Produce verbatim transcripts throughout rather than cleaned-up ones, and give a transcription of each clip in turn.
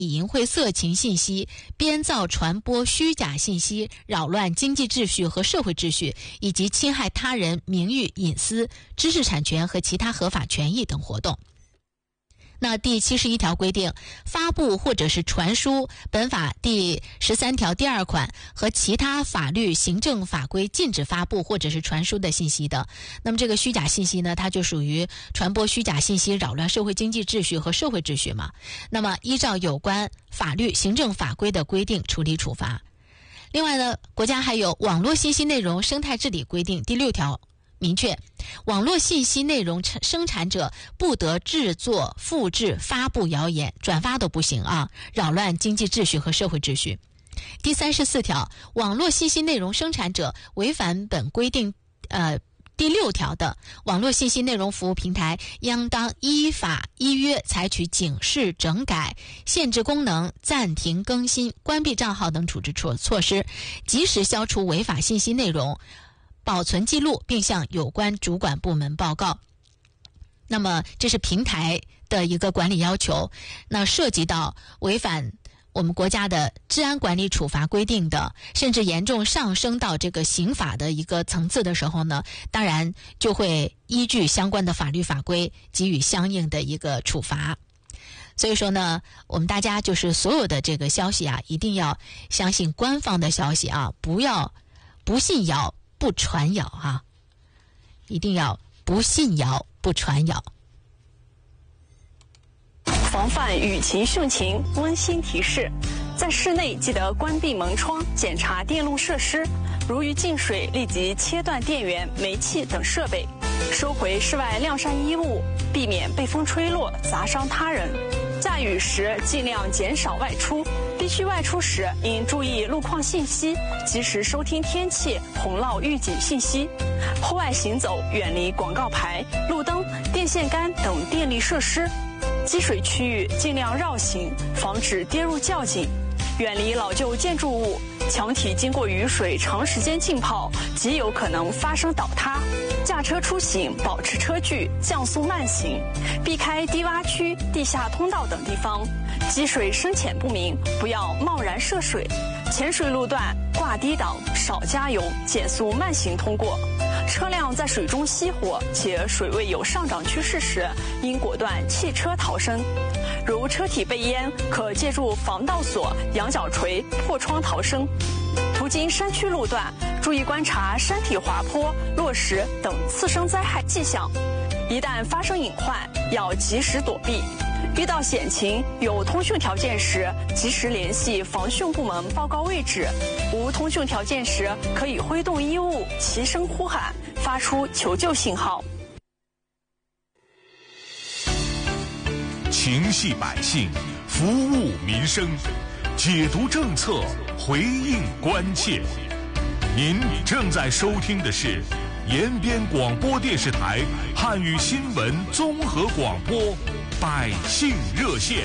以淫秽色情信息、编造传播虚假信息、扰乱经济秩序和社会秩序，以及侵害他人名誉、隐私、知识产权和其他合法权益等活动。那第七十一条规定，发布或者是传输本法第十三条第二款和其他法律、行政法规禁止发布或者是传输的信息的，那么这个虚假信息呢，它就属于传播虚假信息，扰乱社会经济秩序和社会秩序嘛。那么依照有关法律、行政法规的规定处理处罚。另外呢，国家还有网络信息内容生态治理规定第六条。明确，网络信息内容生产者不得制作、复制、发布谣言，转发都不行啊，扰乱经济秩序和社会秩序。第三十四条，网络信息内容生产者违反本规定呃第六条的，网络信息内容服务平台应当依法依约采取警示、整改、限制功能、暂停更新、关闭账号等处置措措施，及时消除违法信息内容，保存记录，并向有关主管部门报告。那么这是平台的一个管理要求，那涉及到违反我们国家的治安管理处罚规定的，甚至严重上升到这个刑法的一个层次的时候呢，当然就会依据相关的法律法规给予相应的一个处罚。所以说呢，我们大家就是所有的这个消息啊，一定要相信官方的消息啊，不要不信谣不传谣啊，一定要不信谣不传谣。 防范雨情汛情，温馨提示：在室内记得关闭门窗，检查电路设施，如遇进水，立即切断电源、煤气等设备，收回室外晾晒衣物，避免被风吹落砸伤他人。下雨时尽量减少外出，必须外出时应注意路况信息，及时收听天气、洪涝预警信息。户外行走远离广告牌、路灯、电线杆等电力设施。积水区域尽量绕行，防止跌入窖井。远离老旧建筑物，墙体经过雨水长时间浸泡，极有可能发生倒塌。驾车出行保持车距，降速慢行，避开低洼区、地下通道等地方。积水深浅不明，不要贸然涉水。浅水路段挂低档，少加油，减速慢行通过。车辆在水中熄火且水位有上涨趋势时，应果断弃车逃生。如车体被淹，可借助防盗锁、羊角锤破窗逃生。途经山区路段，注意观察山体滑坡、落石等次生灾害迹象。一旦发生隐患，要及时躲避。遇到险情，有通讯条件时，及时联系防汛部门报告位置；无通讯条件时，可以挥动衣物，齐声呼喊，发出求救信号。 情系百姓，服务民生，解读政策，回应关切。您正在收听的是延边广播电视台汉语新闻综合广播百姓热线。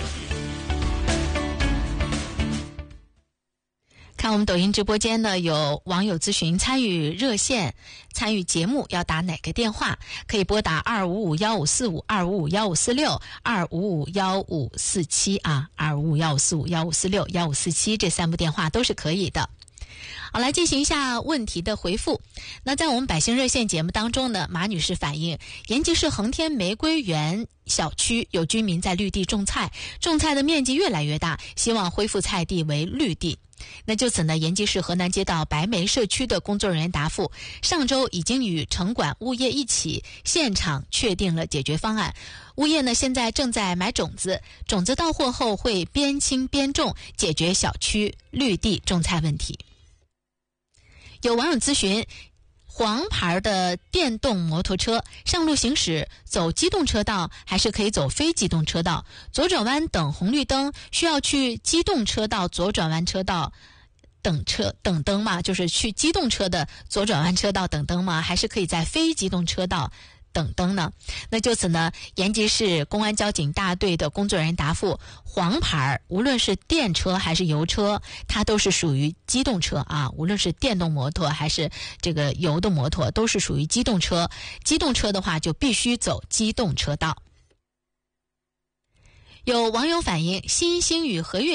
看我们抖音直播间呢，有网友咨询参与热线、参与节目要打哪个电话？可以拨打二五五幺五四五、二五五幺五四六、二五五幺五四七啊，二五五幺五四五、幺五四六、幺五四七这三部电话都是可以的。好，来进行一下问题的回复。那在我们百姓热线节目当中呢，马女士反映，延吉市恒天玫瑰园小区有居民在绿地种菜，种菜的面积越来越大，希望恢复菜地为绿地。那就此呢，延吉市河南街道白梅社区的工作人员答复，上周已经与城管物业一起现场确定了解决方案。物业呢现在正在买种子，种子到货后会边清边种，解决小区绿地种菜问题。有网友咨询，黄牌的电动摩托车上路行驶走机动车道还是可以走非机动车道？左转弯等红绿灯需要去机动车道左转弯车道等车等灯吗？就是去机动车的左转弯车道等灯吗？还是可以在非机动车道等灯呢？那就此呢，延吉市公安交警大队的工作人员答复，黄牌无论是电车还是油车，它都是属于机动车啊，无论是电动摩托还是这个油的摩托都是属于机动车。机动车的话就必须走机动车道。 有网友反映，新星与和悦